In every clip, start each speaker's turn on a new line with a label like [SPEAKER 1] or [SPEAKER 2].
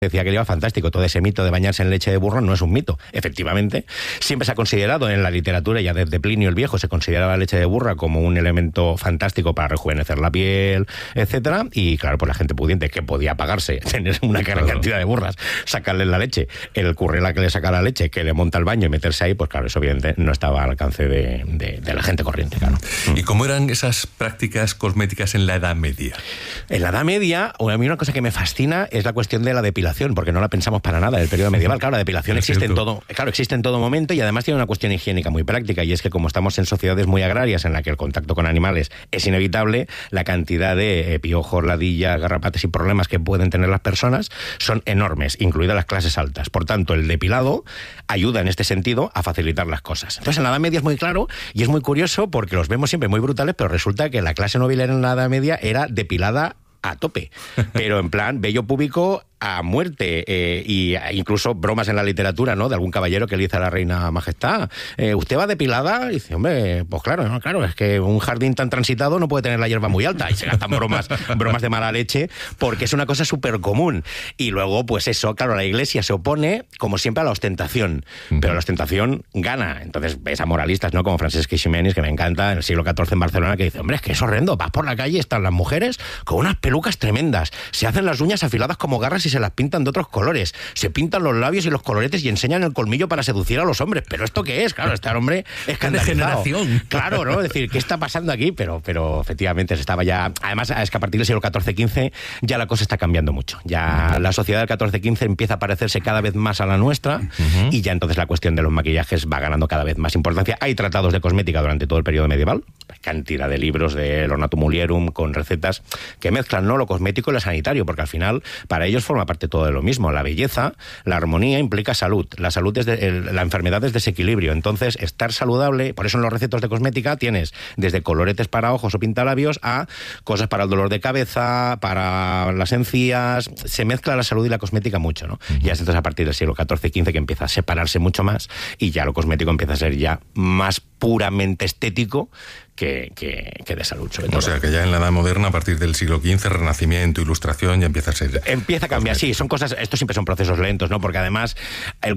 [SPEAKER 1] decía que le iba fantástico. Todo ese mito de bañarse en leche de burro no es un mito. Efectivamente, siempre se ha considerado en la literatura, ya desde Plinio el Viejo, se consideraba la leche de burra como un elemento fantástico para rejuvenecer la piel, etcétera. Y claro, pues la gente pudiente que podía pagarse tener una gran cantidad de burras, sacarle la leche, el currela que le saca la leche, que le monta el baño y meterse ahí, pues claro, eso obviamente no estaba al alcance de la gente corriente, claro.
[SPEAKER 2] ¿Y cómo eran esas prácticas cosméticas en la Edad Media?
[SPEAKER 1] En la Edad Media, a mí una cosa que me fascina es la cuestión de la depilación, porque no la pensamos para nada en el periodo medieval. Claro, la depilación existe en todo momento, y además tiene una cuestión higiénica muy práctica, y es que como estamos en sociedades muy agrarias en la que el contacto con animales es inevitable, la cantidad de piojos, ladillas, garrapatas y problemas que pueden tener las personas son enormes, incluidas las clases altas. Por tanto, el depilado ayuda en este sentido a facilitar las cosas. Entonces, en la Edad Media es muy claro y es muy curioso porque los vemos siempre muy brutales, pero resulta que la clase nobiliaria en la Edad Media era depilada a tope, pero en plan vello púbico a muerte, y incluso bromas en la literatura, ¿no? De algún caballero que le dice a la reina majestad, ¿usted va depilada? Y dice, hombre, pues claro, ¿no? Claro, es que un jardín tan transitado no puede tener la hierba muy alta, y se gastan bromas de mala leche, porque es una cosa súper común. Y luego, pues eso, claro, la Iglesia se opone, como siempre, a la ostentación, pero la ostentación gana. Entonces ves a moralistas, ¿no? Como Francesc Eiximenis, que me encanta, en el siglo XIV en Barcelona, que dice, hombre, es que es horrendo, vas por la calle y están las mujeres con unas pelucas tremendas, se hacen las uñas afiladas como garras y se las pintan de otros colores, se pintan los labios y los coloretes y enseñan el colmillo para seducir a los hombres. ¿Pero esto qué es? Claro, este hombre escandalizado. Claro, ¿no? Es decir, ¿qué está pasando aquí? Pero efectivamente se estaba ya... Además, es que a partir del siglo XIV-XV ya la cosa está cambiando mucho. Ya la sociedad del XIV-XV empieza a parecerse cada vez más a la nuestra, y ya entonces la cuestión de los maquillajes va ganando cada vez más importancia. Hay tratados de cosmética durante todo el periodo medieval, cantidad de libros de Ornatum Mulierum con recetas que mezclan, ¿no?, lo cosmético y lo sanitario, porque al final para ellos forma parte todo de lo mismo. La belleza, la armonía implica salud. La salud es la enfermedad es desequilibrio. Entonces, estar saludable, por eso en los recetos de cosmética tienes desde coloretes para ojos o pintalabios a cosas para el dolor de cabeza, para las encías. Se mezcla la salud y la cosmética mucho, ¿no? Y es entonces a partir del siglo XIV-XV que empieza a separarse mucho más, y ya lo cosmético empieza a ser ya más puramente estético que de salud, sobre todo.
[SPEAKER 2] O sea, que ya en la Edad Moderna, a partir del siglo XV, Renacimiento, Ilustración, ya empieza a ser...
[SPEAKER 1] Empieza a cambiar, sí, son cosas... Estos siempre son procesos lentos, ¿no? Porque además hay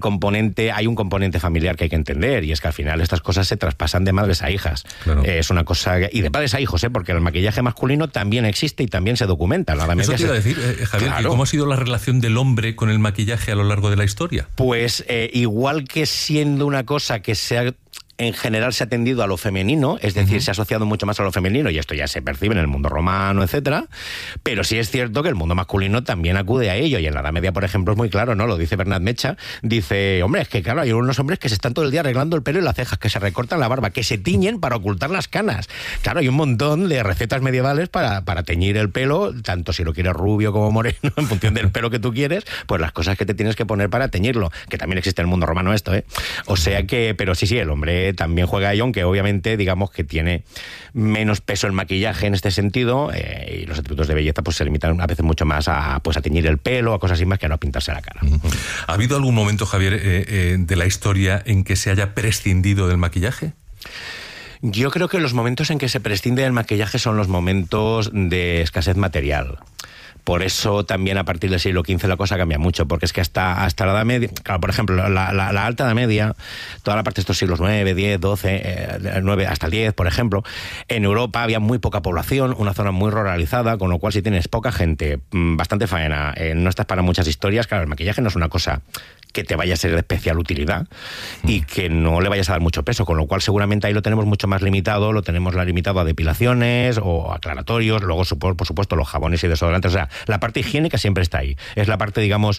[SPEAKER 1] un componente familiar que hay que entender, y es que al final estas cosas se traspasan de madres a hijas. Claro. Es una cosa... Y de padres a hijos, porque el maquillaje masculino también existe y también se documenta.
[SPEAKER 2] Eso te iba a decir, Javier, claro. ¿Cómo ha sido la relación del hombre con el maquillaje a lo largo de la historia?
[SPEAKER 1] Pues igual que siendo una cosa que en general se ha tendido a lo femenino, es decir, se ha asociado mucho más a lo femenino, y esto ya se percibe en el mundo romano, etcétera, pero sí es cierto que el mundo masculino también acude a ello, y en la Edad Media, por ejemplo, es muy claro, ¿no? Lo dice Bernat Mecha, dice, hombre, es que claro, hay unos hombres que se están todo el día arreglando el pelo y las cejas, que se recortan la barba, que se tiñen para ocultar las canas. Claro, hay un montón de recetas medievales para teñir el pelo, tanto si lo quieres rubio como moreno, en función del pelo que tú quieres, pues las cosas que te tienes que poner para teñirlo, que también existe en el mundo romano esto, ¿eh? O sea que, pero sí, el hombre también juega a ello, aunque obviamente digamos que tiene menos peso el maquillaje en este sentido, y los atributos de belleza pues se limitan a veces mucho más a teñir el pelo, a cosas así, más que a no pintarse la cara.
[SPEAKER 2] ¿Ha habido algún momento, Javier, de la historia en que se haya prescindido del maquillaje?
[SPEAKER 1] Yo creo que los momentos en que se prescinde del maquillaje son los momentos de escasez material. Por eso también a partir del siglo XV la cosa cambia mucho, porque es que hasta la Edad Media, claro, por ejemplo, la Alta Edad Media, toda la parte de estos siglos IX, X, XII, 9 hasta el X, por ejemplo, en Europa había muy poca población, una zona muy ruralizada, con lo cual si tienes poca gente, bastante faena, no estás para muchas historias, claro, el maquillaje no es una cosa que te vaya a ser de especial utilidad y que no le vayas a dar mucho peso, con lo cual seguramente ahí lo tenemos mucho más limitado, lo tenemos limitado a depilaciones o aclaratorios, luego por supuesto los jabones y desodorantes, o sea, la parte higiénica siempre está ahí, es la parte, digamos,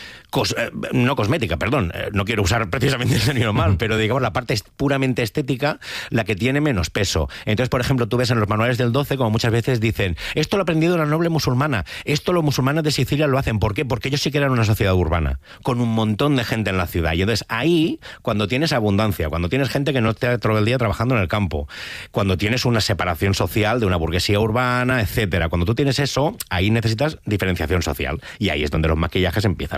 [SPEAKER 1] no cosmética, perdón, no quiero usar precisamente el término mal, pero digamos la parte puramente estética, la que tiene menos peso. Entonces, por ejemplo, tú ves en los manuales del 12 como muchas veces dicen, esto lo ha aprendido la noble musulmana, esto los musulmanes de Sicilia lo hacen. ¿Por qué? Porque ellos sí que eran una sociedad urbana, con un montón de gente en la ciudad. Y entonces ahí, cuando tienes abundancia, cuando tienes gente que no está todo el día trabajando en el campo, cuando tienes una separación social de una burguesía urbana, etcétera, cuando tú tienes eso, ahí necesitas diferenciación social. Y ahí es donde los maquillajes empiezan a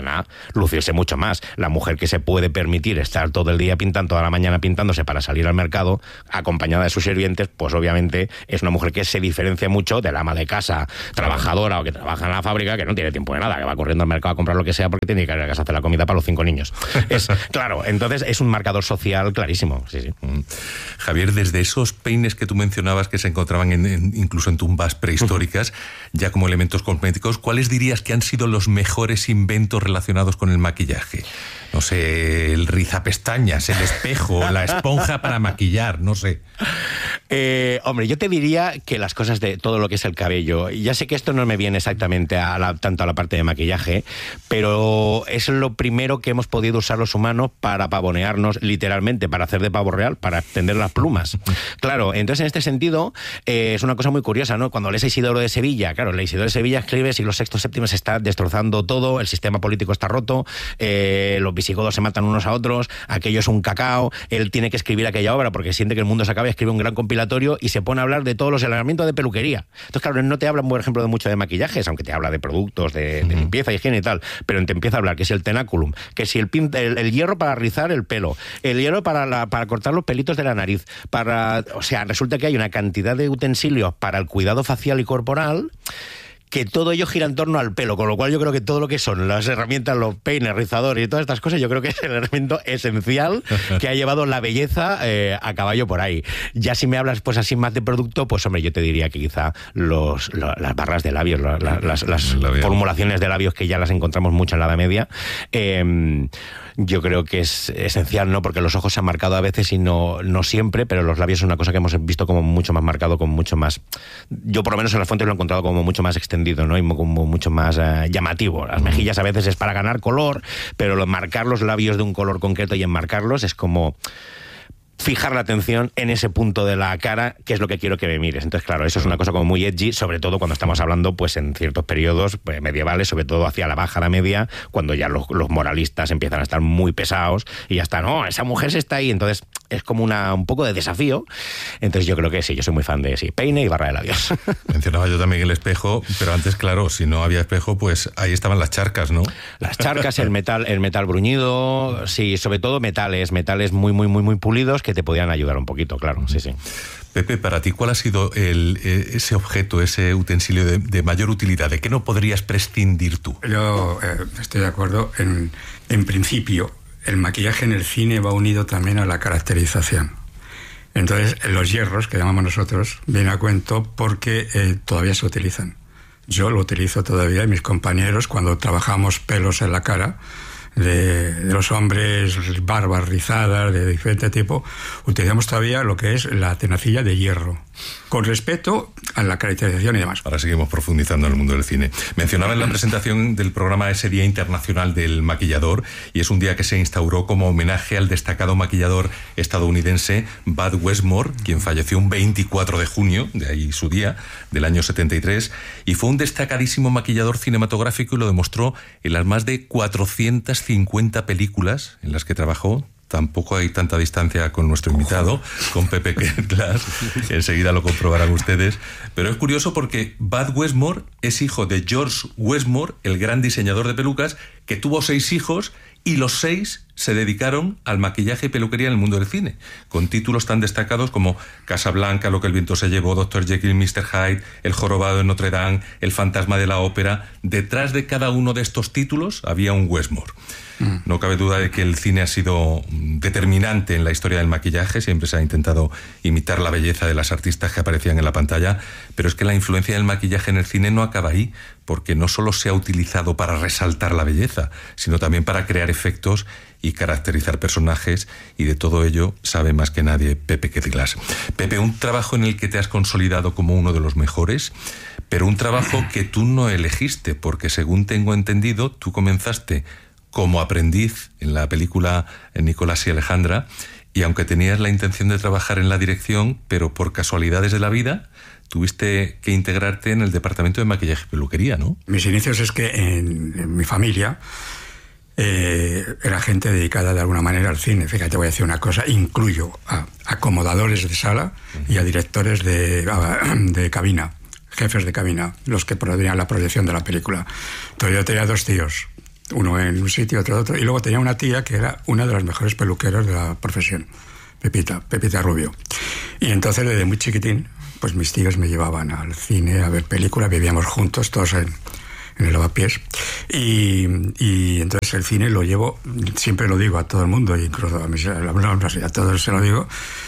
[SPEAKER 1] lucirse mucho más. La mujer que se puede permitir estar todo el día pintando, toda la mañana pintándose para salir al mercado, acompañada de sus sirvientes, pues obviamente es una mujer que se diferencia mucho de la ama de casa, trabajadora o que trabaja en la fábrica, que no tiene tiempo de nada, que va corriendo al mercado a comprar lo que sea porque tiene que ir a casa a hacer la comida para los 5 niños. Claro, entonces es un marcador social clarísimo. Sí, sí.
[SPEAKER 2] Javier, desde esos peines que tú mencionabas que se encontraban incluso en tumbas prehistóricas, ya como elementos cosméticos, ¿cuáles dirías que han sido los mejores inventos relacionados con el maquillaje? No sé, el rizapestañas, el espejo, la esponja para maquillar, no sé.
[SPEAKER 1] Hombre, yo te diría que las cosas de todo lo que es el cabello, ya sé que esto no me viene exactamente tanto a la parte de maquillaje, pero es lo primero que hemos podido usar los humanos para pavonearnos, literalmente, para hacer de pavo real, para extender las plumas. Claro, entonces en este sentido es una cosa muy curiosa, ¿no? Cuando lees a Isidoro de Sevilla, claro, el Isidoro de Sevilla escribe siglo VI, VII, se está destrozando todo, el sistema político está roto, los visigodos se matan unos a otros, aquello es un cacao, él tiene que escribir aquella obra porque siente que el mundo se acaba y escribe un gran compilatorio y se pone a hablar de todos los herramientas de peluquería. Entonces, claro, él no te habla, por ejemplo, de mucho de maquillajes, aunque te habla de productos, de limpieza, higiene y tal, pero te empieza a hablar que si el tenáculum, que si el hierro para rizar el pelo, el hierro para cortar los pelitos de la nariz, o sea, resulta que hay una cantidad de utensilios para el cuidado facial y corporal que todo ello gira en torno al pelo, con lo cual yo creo que todo lo que son las herramientas, los peines, rizadores y todas estas cosas, yo creo que es el elemento esencial que ha llevado la belleza a caballo por ahí. Ya si me hablas pues así más de producto, pues hombre, yo te diría que quizá las barras de labios, las formulaciones de labios que ya las encontramos mucho en la Edad Media, yo creo que es esencial, ¿no? Porque los ojos se han marcado a veces y no siempre, pero los labios es una cosa que hemos visto como mucho más marcado, como mucho más... Yo por lo menos en las fuentes lo he encontrado como mucho más extendido, ¿no? Y como mucho más llamativo. Las mejillas a veces es para ganar color, pero marcar los labios de un color concreto y enmarcarlos es como... fijar la atención en ese punto de la cara, que es lo que quiero que me mires. Entonces, claro, eso es una cosa como muy edgy, sobre todo cuando estamos hablando pues en ciertos periodos medievales, sobre todo hacia la Baja Edad Media, cuando ya los moralistas empiezan a estar muy pesados y ya está, no, esa mujer se está ahí. Entonces, es como un poco de desafío. Entonces, yo creo que sí, yo soy muy fan de peine y barra de labios.
[SPEAKER 2] Mencionaba yo también el espejo, pero antes, claro, si no había espejo, pues ahí estaban las charcas, ¿no? Las
[SPEAKER 1] charcas, el metal bruñido, sí, sobre todo metales muy, muy, muy, muy pulidos que te podían ayudar un poquito, claro, sí, sí.
[SPEAKER 2] Pepe, para ti, ¿cuál ha sido ese objeto, ese utensilio de mayor utilidad? ¿De qué no podrías prescindir tú?
[SPEAKER 3] Yo estoy de acuerdo. En principio, el maquillaje en el cine va unido también a la caracterización. Entonces, los hierros, que llamamos nosotros, viene a cuento porque todavía se utilizan. Yo lo utilizo todavía y mis compañeros, cuando trabajamos pelos en la cara, de los hombres, barbas rizadas de diferente tipo, utilizamos todavía lo que es la tenacilla de hierro, con respeto a la caracterización y demás.
[SPEAKER 2] Ahora seguimos profundizando en el mundo del cine. Mencionaba en la presentación del programa ese Día Internacional del Maquillador, y es un día que se instauró como homenaje al destacado maquillador estadounidense Bud Westmore, quien falleció un 24 de junio, de ahí su día, del año 73, y fue un destacadísimo maquillador cinematográfico y lo demostró en las más de 450 películas en las que trabajó. Tampoco hay tanta distancia con nuestro invitado, con Pepe Glass. Enseguida lo comprobarán ustedes. Pero es curioso porque Bud Westmore es hijo de George Westmore, el gran diseñador de pelucas, que tuvo 6 hijos y los 6 se dedicaron al maquillaje y peluquería en el mundo del cine, con títulos tan destacados como Casablanca, Lo que el viento se llevó, Dr. Jekyll, Mr. Hyde, El jorobado de Notre Dame, El fantasma de la ópera. Detrás de cada uno de estos títulos había un Westmore. No cabe duda de que el cine ha sido determinante en la historia del maquillaje. Siempre se ha intentado imitar la belleza de las artistas que aparecían en la pantalla, pero es que la influencia del maquillaje en el cine no acaba ahí, porque no solo se ha utilizado para resaltar la belleza, sino también para crear efectos y caracterizar personajes, y de todo ello sabe más que nadie Pepe Glass. Pepe, un trabajo en el que te has consolidado como uno de los mejores, pero un trabajo que tú no elegiste, porque según tengo entendido, tú comenzaste como aprendiz en la película Nicolás y Alejandra, y aunque tenías la intención de trabajar en la dirección, pero por casualidades de la vida, tuviste que integrarte en el departamento de maquillaje y peluquería, ¿no? Mis
[SPEAKER 3] inicios es que en mi familia era gente dedicada de alguna manera al cine. Fíjate, voy a decir una cosa, incluyo a acomodadores de sala y a directores de cabina, jefes de cabina, los que produjían la proyección de la película. Entonces yo tenía 2 tíos, Uno en un sitio, otro en otro. Y luego tenía una tía que era una de las mejores peluqueras de la profesión, Pepita Rubio. Y entonces, desde muy chiquitín, pues mis tíos me llevaban al cine a ver películas, vivíamos juntos, todos en el lavapiés. Y entonces el cine lo llevo, siempre lo digo a todo el mundo, incluso a mis alumnos, a todos se lo digo,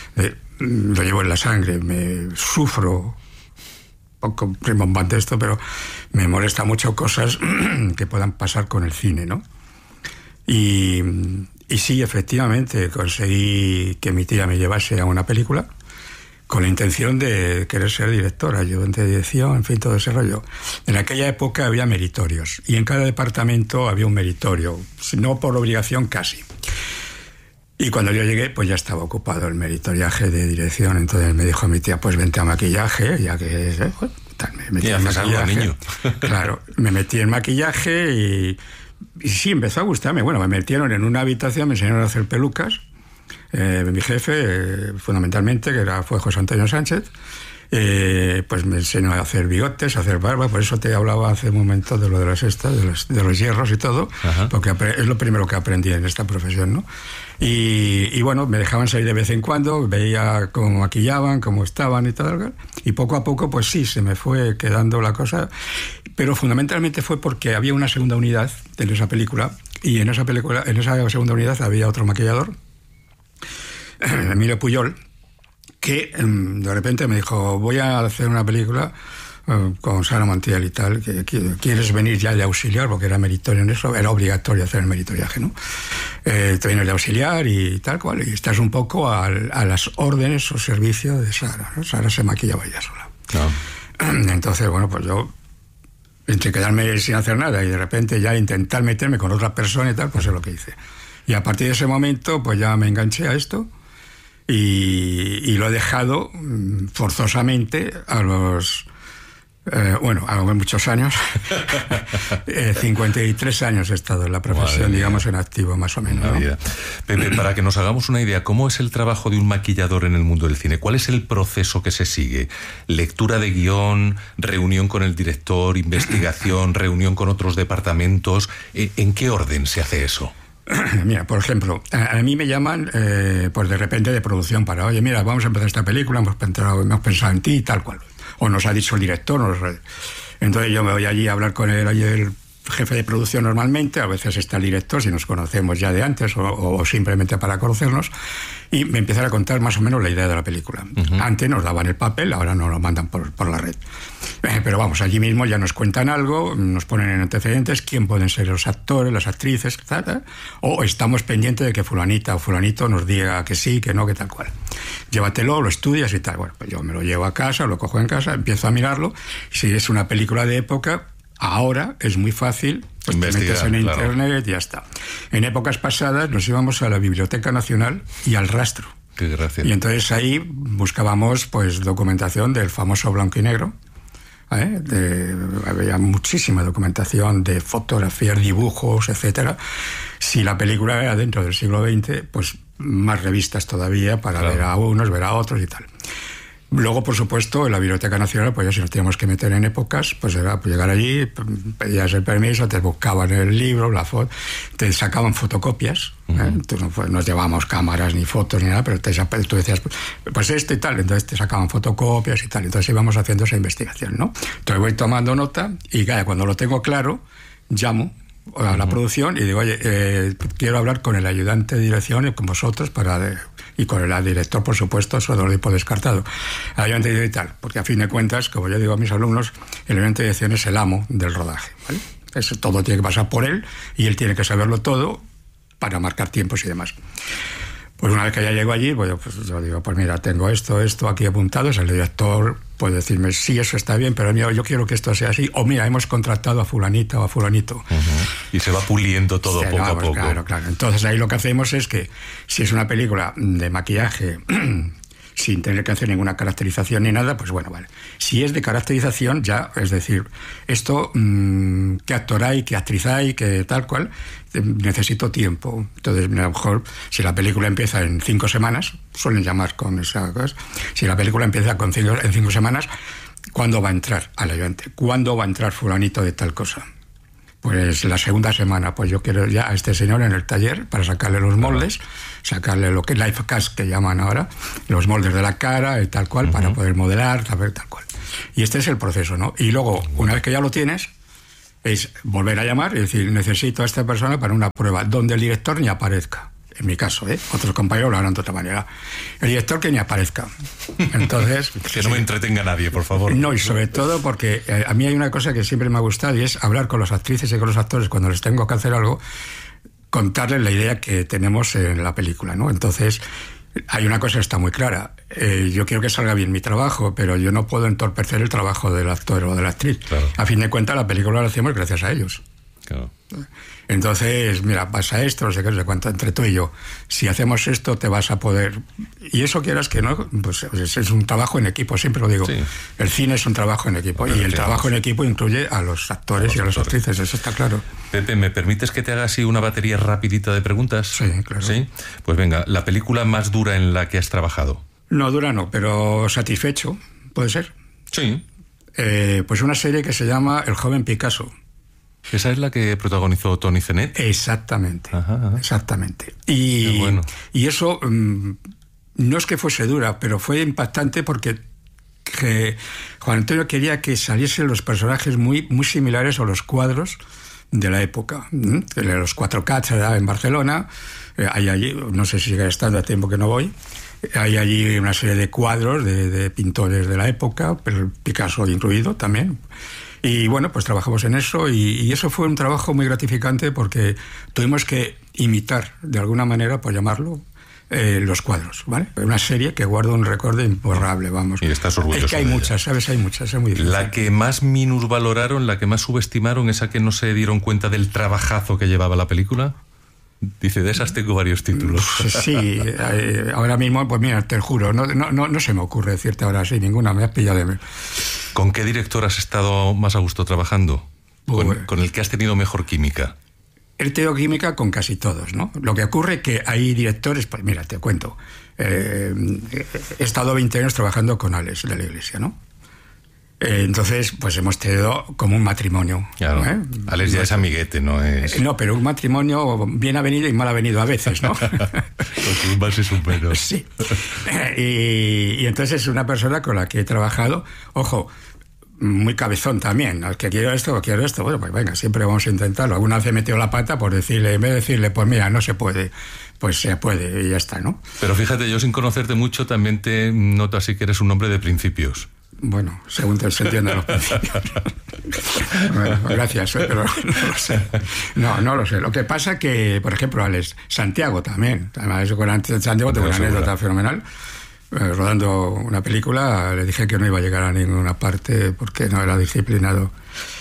[SPEAKER 3] lo llevo en la sangre, me sufro, poco rimbombante esto, pero me molesta mucho cosas que puedan pasar con el cine, ¿no? Y sí, efectivamente, conseguí que mi tía me llevase a una película con la intención de querer ser directora, ayudante de dirección, en fin, todo ese rollo. En aquella época había meritorios, y en cada departamento había un meritorio, no por obligación casi. Y cuando yo llegué, pues ya estaba ocupado el meritoriaje de dirección. Entonces me dijo mi tía, pues vente a maquillaje, ya que... me metí en maquillaje. Niño. Claro, me metí en maquillaje y sí, empezó a gustarme. Bueno, me metieron en una habitación, me enseñaron a hacer pelucas. Mi jefe, fundamentalmente, fue José Antonio Sánchez, pues me enseñó a hacer bigotes, a hacer barba. Por eso te hablaba hace un momento de lo de de los hierros y todo. Ajá. Porque es lo primero que aprendí en esta profesión, ¿no? Y bueno, me dejaban salir de vez en cuando, veía cómo maquillaban, cómo estaban y tal, y poco a poco, pues sí, se me fue quedando la cosa, pero fundamentalmente fue porque había una segunda unidad en esa película, y en esa segunda unidad había otro maquillador, Emilio Puyol, que de repente me dijo, voy a hacer una película con Sara Montiel y tal, que quieres venir ya de auxiliar, porque era meritorio en eso, era obligatorio hacer el meritoriaje, ¿no? Te vienes de auxiliar y tal cual, y estás un poco a las órdenes o servicio de Sara, ¿no? Sara se maquillaba ella sola. No. Entonces, bueno, pues yo, entre quedarme sin hacer nada y de repente ya intentar meterme con otra persona y tal, pues es lo que hice. Y a partir de ese momento, pues ya me enganché a esto, y lo he dejado forzosamente a los... a muchos años. 53 años he estado en la profesión, digamos, en activo, más o menos, ¿no?
[SPEAKER 2] Pepe, para que nos hagamos una idea, ¿cómo es el trabajo de un maquillador en el mundo del cine? ¿Cuál es el proceso que se sigue? ¿Lectura de guión, reunión con el director, investigación, reunión con otros departamentos? ¿En qué orden se hace eso?
[SPEAKER 3] Mira, por ejemplo, a mí me llaman pues de repente de producción para, oye, mira, vamos a empezar esta película, hemos pensado en ti y tal cual. O nos ha dicho el director. Entonces yo me voy allí a hablar con el jefe de producción normalmente, a veces está el director, si nos conocemos ya de antes o simplemente para conocernos, y me empiezan a contar más o menos la idea de la película. Uh-huh. Antes nos daban el papel, ahora nos lo mandan por la red. Pero vamos, allí mismo ya nos cuentan algo, nos ponen en antecedentes quién pueden ser los actores, las actrices, etc. O estamos pendientes de que fulanita o fulanito nos diga que sí, que no, que tal cual. Llévatelo, lo estudias y tal. Bueno, pues yo me lo llevo a casa, lo cojo en casa, empiezo a mirarlo. Si es una película de época, ahora es muy fácil, pues te metes en internet y ya está. En épocas pasadas nos íbamos a la Biblioteca Nacional y al Rastro.
[SPEAKER 2] Qué gracia.
[SPEAKER 3] Y entonces ahí buscábamos pues documentación del famoso blanco y negro. Había muchísima documentación de fotografías, dibujos, etcétera. Si la película era dentro del siglo XX, pues más revistas todavía para ver a unos, ver a otros y tal. Luego, por supuesto, en la Biblioteca Nacional, pues ya si nos teníamos que meter en épocas, pues era pues llegar allí, pedías el permiso, te buscaban el libro, la foto, te sacaban fotocopias. Entonces no llevábamos cámaras ni fotos ni nada, pero tú decías, pues esto y tal, entonces te sacaban fotocopias y tal, entonces íbamos haciendo esa investigación, ¿no? Entonces voy tomando nota y cuando lo tengo claro, llamo a la producción y digo, oye, quiero hablar con el ayudante de dirección y con vosotros y con el director, por supuesto, eso no lo he descartado. El ayudante de dirección y tal, porque a fin de cuentas, como yo digo a mis alumnos, el ayudante de dirección es el amo del rodaje, ¿vale? Eso todo tiene que pasar por él y él tiene que saberlo todo para marcar tiempos y demás. Pues una vez que ya llego allí, pues yo digo, pues mira, tengo esto aquí apuntado, el director puede decirme, sí, eso está bien, pero mira, yo quiero que esto sea así, o mira, hemos contratado a fulanita o a fulanito.
[SPEAKER 2] Uh-huh. Y se va puliendo todo poco a poco.
[SPEAKER 3] Claro. Entonces ahí lo que hacemos es que, si es una película de maquillaje sin tener que hacer ninguna caracterización ni nada, pues bueno, vale. Si es de caracterización, ya, es decir, esto, qué actor hay, qué actriz hay, qué tal cual, necesito tiempo. Entonces, a lo mejor, si la película empieza en 5 semanas, suelen llamar con esa cosa, si la película empieza en 5 semanas, ¿cuándo va a entrar al ayudante? ¿Cuándo va a entrar fulanito de tal cosa? Pues la segunda semana, pues yo quiero ya a este señor en el taller para sacarle los moldes, sacarle lo que es life cast que llaman ahora, los moldes de la cara y tal cual, para poder modelar, tal cual. Y este es el proceso, ¿no? Y luego, una vez que ya lo tienes, es volver a llamar y decir, necesito a esta persona para una prueba, donde el director ni aparezca. En mi caso, otros compañeros lo harán de otra manera. El director que ni aparezca. Entonces...
[SPEAKER 2] que no me entretenga nadie, por favor.
[SPEAKER 3] No, y sobre todo porque a mí hay una cosa que siempre me ha gustado y es hablar con las actrices y con los actores cuando les tengo que hacer algo, contarles la idea que tenemos en la película, ¿no? Entonces, hay una cosa que está muy clara. Yo quiero que salga bien mi trabajo, pero yo no puedo entorpecer el trabajo del actor o de la actriz. Claro. A fin de cuentas, la película la hacemos gracias a ellos.
[SPEAKER 2] Claro.
[SPEAKER 3] Entonces, mira, pasa esto, no sé qué, no sé cuánto, entre tú y yo. Si hacemos esto, te vas a poder... Y eso quieras que no, pues es un trabajo en equipo, siempre lo digo. Sí. El cine es un trabajo en equipo, y el trabajo en equipo incluye a los actores y a las actrices, eso está claro.
[SPEAKER 2] Pepe, ¿me permites que te haga así una batería rapidita de preguntas?
[SPEAKER 3] Sí, claro.
[SPEAKER 2] ¿Sí? Pues venga, ¿la película más dura en la que has trabajado?
[SPEAKER 3] No, dura no, pero satisfecho, ¿puede ser?
[SPEAKER 2] Sí.
[SPEAKER 3] Pues una serie que se llama El joven Picasso.
[SPEAKER 2] ¿Esa es la que protagonizó Toni Zenet?
[SPEAKER 3] Exactamente, exactamente.
[SPEAKER 2] Qué bueno.
[SPEAKER 3] Y eso no es que fuese dura, pero fue impactante porque Juan Antonio quería que saliesen los personajes muy, muy similares a los cuadros de la época. Los 4K en Barcelona, hay allí, no sé si sigue estando, a tiempo que no voy, hay allí una serie de cuadros de pintores de la época, pero Picasso incluido también. Y bueno, pues trabajamos en eso y eso fue un trabajo muy gratificante porque tuvimos que imitar, de alguna manera, por llamarlo, los cuadros, ¿vale? Una serie que guarda un récord imborrable, vamos.
[SPEAKER 2] Y estás orgulloso.
[SPEAKER 3] Es que hay muchas, ¿sabes? Hay muchas, es muy difícil.
[SPEAKER 2] La que más minusvaloraron, la que más subestimaron, esa que no se dieron cuenta del trabajazo que llevaba la película. Dice, de esas tengo varios títulos.
[SPEAKER 3] Sí, ahora mismo, pues mira, te juro, no se me ocurre decirte ahora sí ninguna, me has pillado de...
[SPEAKER 2] ¿Con qué director has estado más a gusto trabajando? ¿Con el que has tenido mejor química?
[SPEAKER 3] He tenido química con casi todos, ¿no? Lo que ocurre es que hay directores, pues mira, te cuento. He estado 20 años trabajando con Alex de la Iglesia, ¿no? Entonces, pues hemos tenido como un matrimonio.
[SPEAKER 2] Claro. Alex ya es amiguete, no es...
[SPEAKER 3] No, pero un matrimonio bien avenido y mal avenido a veces, ¿no?
[SPEAKER 2] Con sus más y sus menos.
[SPEAKER 3] Sí. Y entonces es una persona con la que he trabajado, ojo, muy cabezón también, al que quiero esto, bueno, pues venga, siempre vamos a intentarlo. Alguna vez he metido la pata por decirle, en vez de decirle, pues mira, no se puede, pues se puede y ya está, ¿no?
[SPEAKER 2] Pero fíjate, yo sin conocerte mucho también te noto así que eres un hombre de principios.
[SPEAKER 3] Bueno, según se entienden los principios. Bueno, gracias, pero no lo sé. No lo sé. Lo que pasa que, por ejemplo, Alex, Santiago también. Además, yo con Santiago tengo una anécdota fenomenal. Rodando una película, le dije que no iba a llegar a ninguna parte porque no era disciplinado.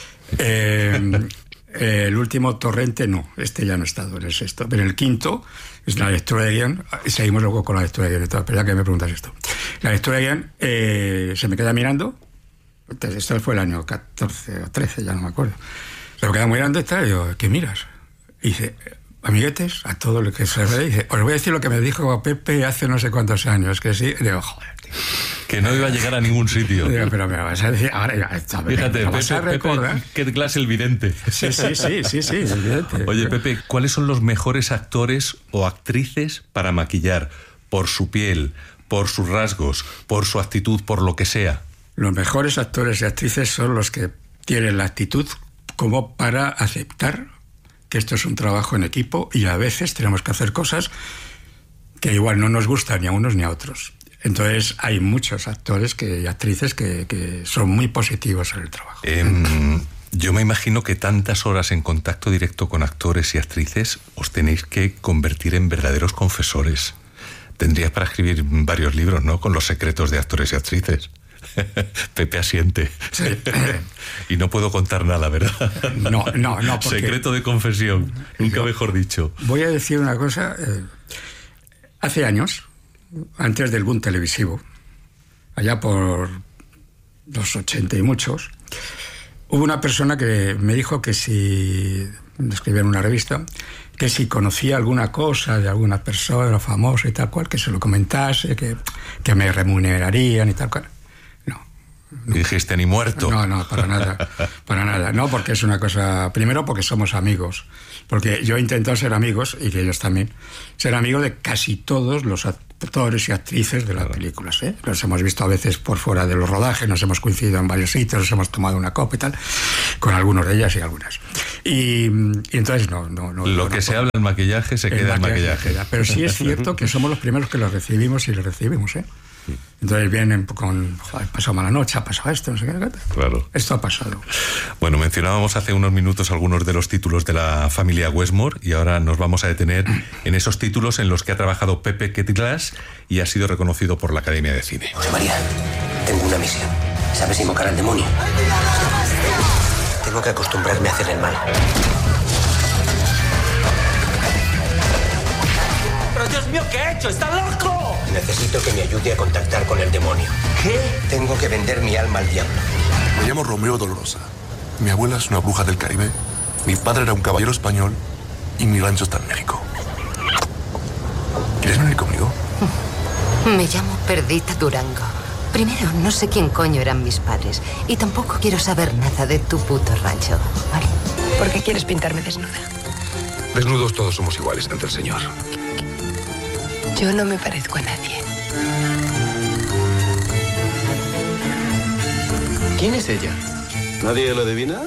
[SPEAKER 3] El último Torrente, no. Este ya no ha estado en el sexto. Pero en el quinto, es la lectura de guión. Seguimos luego con la lectura de guión. Pero ya que me preguntas esto. La lectura de guión se me queda mirando. Esto fue el año 14 o 13, ya no me acuerdo. Se me queda mirando y tal, y digo, ¿qué miras? Y dice, amiguetes, a todo lo que se ve, dice, os voy a decir lo que me dijo Pepe hace no sé cuántos años, que sí. Y digo, joder, tío.
[SPEAKER 2] Que no iba a llegar a ningún sitio.
[SPEAKER 3] Digo, pero me vas a decir, ahora ya está.
[SPEAKER 2] Fíjate, Pepe, qué clase el vidente.
[SPEAKER 3] Sí, el vidente.
[SPEAKER 2] Oye, Pepe, ¿cuáles son los mejores actores o actrices para maquillar? Por su piel, por sus rasgos, por su actitud, por lo que sea.
[SPEAKER 3] Los mejores actores y actrices son los que tienen la actitud como para aceptar que esto es un trabajo en equipo y a veces tenemos que hacer cosas que igual no nos gustan ni a unos ni a otros. Entonces hay muchos actores y actrices que son muy positivos en el trabajo.
[SPEAKER 2] Yo me imagino que tantas horas en contacto directo con actores y actrices os tenéis que convertir en verdaderos confesores. Tendrías para escribir varios libros, ¿no? Con los secretos de actores y actrices. Pepe asiente.
[SPEAKER 3] Sí.
[SPEAKER 2] Y no puedo contar nada, ¿verdad?
[SPEAKER 3] No. Porque...
[SPEAKER 2] Secreto de confesión, nunca mejor dicho.
[SPEAKER 3] Voy a decir una cosa. Hace años, antes del boom televisivo, allá por los 80 y muchos, hubo una persona que me dijo que si, escribía en una revista, que si conocía alguna cosa de alguna persona famosa y tal cual, que se lo comentase, que me remunerarían y tal cual.
[SPEAKER 2] Dijiste ni muerto.
[SPEAKER 3] No, para nada, para nada. No, porque es una cosa... Primero porque somos amigos, porque yo he intentado ser amigos, y que ellos también, ser amigos de casi todos los actores y actrices de las películas, ¿eh? Nos hemos visto a veces por fuera de los rodajes, nos hemos coincidido en varios sitios, nos hemos tomado una copa y tal, con algunos de ellas y algunas. Y entonces no.
[SPEAKER 2] Lo que se habla en maquillaje se queda en maquillaje.
[SPEAKER 3] Pero sí es cierto que somos los primeros que los recibimos y los recibimos, ¿eh? Entonces vienen con, joder, ha pasado mala noche, ha pasado esto, no sé qué.
[SPEAKER 2] Claro.
[SPEAKER 3] Esto ha pasado.
[SPEAKER 2] Bueno, mencionábamos hace unos minutos algunos de los títulos de la familia Westmore y ahora nos vamos a detener en esos títulos en los que ha trabajado Pepe Ketglas y ha sido reconocido por la Academia de Cine.
[SPEAKER 4] José María, tengo una misión. ¿Sabes invocar al demonio? Tengo que acostumbrarme a hacer el mal.
[SPEAKER 5] ¡Pero Dios mío, qué he hecho! ¡Está loco!
[SPEAKER 4] Necesito que me ayude a contactar con el demonio.
[SPEAKER 5] ¿Qué?
[SPEAKER 4] Tengo que vender mi alma al diablo.
[SPEAKER 6] Me llamo Romeo Dolorosa. Mi abuela es una bruja del Caribe. Mi padre era un caballero español. Y mi rancho está en México. ¿Quieres venir conmigo?
[SPEAKER 7] Me llamo Perdita Durango. Primero, no sé quién coño eran mis padres. Y tampoco quiero saber nada de tu puto rancho, ¿vale?
[SPEAKER 8] ¿Por qué quieres pintarme desnuda?
[SPEAKER 6] Desnudos todos somos iguales ante el Señor.
[SPEAKER 8] Yo no me parezco a nadie.
[SPEAKER 5] ¿Quién es ella?
[SPEAKER 9] ¿Nadie lo adivina?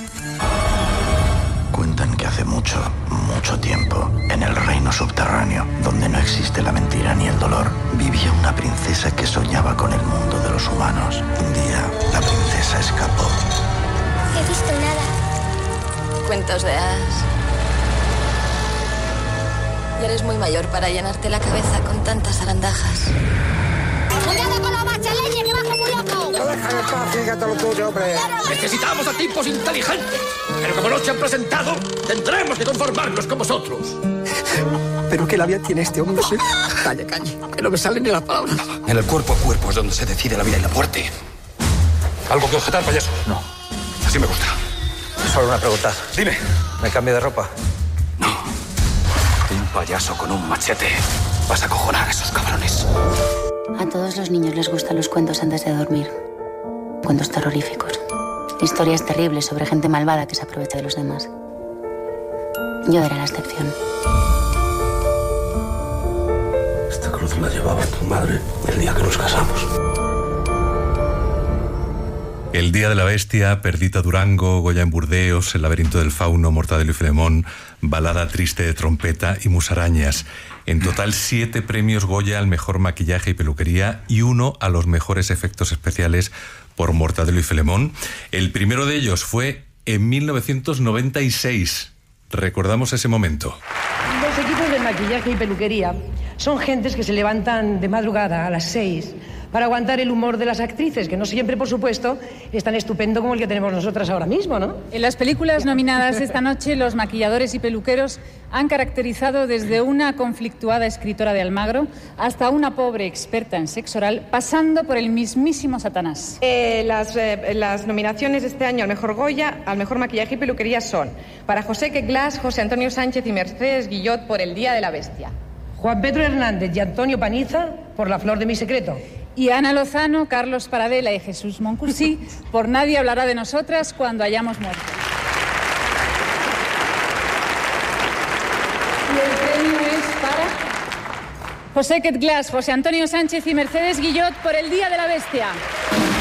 [SPEAKER 10] Cuentan que hace mucho, mucho tiempo, en el reino subterráneo, donde no existe la mentira ni el dolor, vivía una princesa que soñaba con el mundo de los humanos. Un día, la princesa escapó.
[SPEAKER 11] No he visto nada.
[SPEAKER 12] Cuentos de hadas. Ya eres muy mayor para llenarte la cabeza con tantas zarandajas.
[SPEAKER 11] ¡Cuidado con la bacha, leña, que bajo muy loco!
[SPEAKER 5] Déjame en paz, fíjate lo tuyo, hombre. Necesitamos a tipos inteligentes. Pero como no se han presentado, tendremos que conformarnos con vosotros.
[SPEAKER 8] ¿Pero qué labia tiene este hombre? Calle, que no me salen ni las palabras.
[SPEAKER 4] En el cuerpo a cuerpo es donde se decide la vida y la muerte.
[SPEAKER 6] ¿Algo que objetar, payaso?
[SPEAKER 4] No.
[SPEAKER 6] Así me gusta.
[SPEAKER 4] Solo una pregunta.
[SPEAKER 6] Dime.
[SPEAKER 4] ¿Me cambio de ropa?
[SPEAKER 6] No. Un payaso con un machete. Vas a acojonar a esos cabrones.
[SPEAKER 13] A todos los niños les gustan los cuentos antes de dormir. Cuentos terroríficos. Historias terribles sobre gente malvada que se aprovecha de los demás. Yo era la excepción.
[SPEAKER 4] Esta cruz la llevaba tu madre el día que nos casamos.
[SPEAKER 2] El Día de la Bestia, Perdita Durango, Goya en Burdeos, El laberinto del fauno, Mortadelo y Filemón, Balada triste de trompeta y Musarañas. En total 7 premios Goya al mejor maquillaje y peluquería y 1 a los mejores efectos especiales por Mortadelo y Filemón. El primero de ellos fue en 1996. Recordamos ese momento.
[SPEAKER 14] Los equipos de maquillaje y peluquería son gentes que se levantan de madrugada a las 6 para aguantar el humor de las actrices, que no siempre, por supuesto, es tan estupendo como el que tenemos nosotras ahora mismo, ¿no?
[SPEAKER 15] En las películas nominadas esta noche, los maquilladores y peluqueros han caracterizado desde una conflictuada escritora de Almagro hasta una pobre experta en sexo oral, pasando por el mismísimo Satanás.
[SPEAKER 16] Las nominaciones de este año al mejor Goya, al mejor maquillaje y peluquería son para José Ketglas, José Antonio Sánchez y Mercedes Guillot por El Día de la Bestia.
[SPEAKER 14] Juan Pedro Hernández y Antonio Paniza por La flor de mi secreto.
[SPEAKER 15] Y Ana Lozano, Carlos Paradela y Jesús Moncursí por Nadie hablará de nosotras cuando hayamos muerto. Y el premio es para José Ketglas, José Antonio Sánchez y Mercedes Guillot por El Día de la Bestia.